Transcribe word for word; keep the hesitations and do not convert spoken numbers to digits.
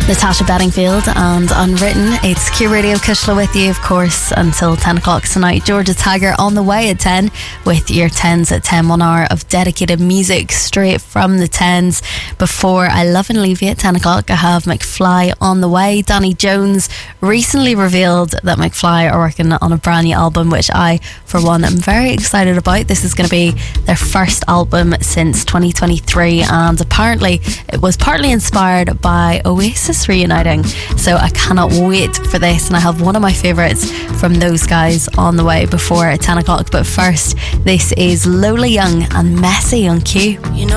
Natasha Bedingfield and Unwritten. It's Q Radio, Kushla with you, of course, until ten o'clock tonight. Georgia Tiger on the way at ten with your tens at ten. One hour of dedicated music straight from the tens. Before I Love and Leave You at ten o'clock, I have McFly on the way. Danny Jones recently revealed that McFly are working on a brand new album, which I, for one, am very excited about. This is going to be their first album since twenty twenty-three, and apparently it was partly inspired by Oasis reuniting, so I cannot wait for this, and I have one of my favourites from those guys on the way before ten o'clock. But first, this is Lola Young and Messy on Q. You know